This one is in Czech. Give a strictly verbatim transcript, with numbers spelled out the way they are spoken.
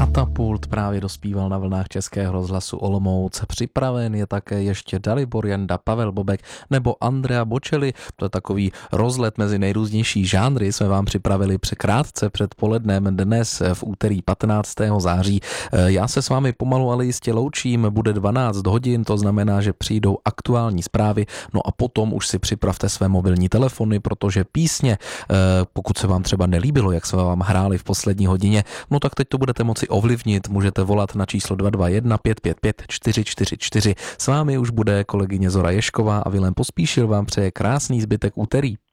Katapult právě dospíval na vlnách Českého rozhlasu Olomouc. Připraven je také ještě Dalibor Janda, Pavel Bobek nebo Andrea Bocelli. To je takový rozlet mezi nejrůznější žánry. Jsme vám připravili krátce před polednem dnes v úterý patnáctého září. Já se s vámi pomalu, ale jistě loučím. Bude dvanáct hodin, to znamená, že přijdou aktuální zprávy. No a potom už si připravte své mobilní telefony, protože písně, pokud se vám třeba nelíbilo, jak jsme vám hráli v poslední hodině, no tak teď to budete moci ovlivnit. Můžete volat na číslo dva dva jedna pět pět pět čtyři čtyři čtyři. S vámi už bude kolegyně Zora Ješková a Vilém Pospíšil vám přeje krásný zbytek úterý.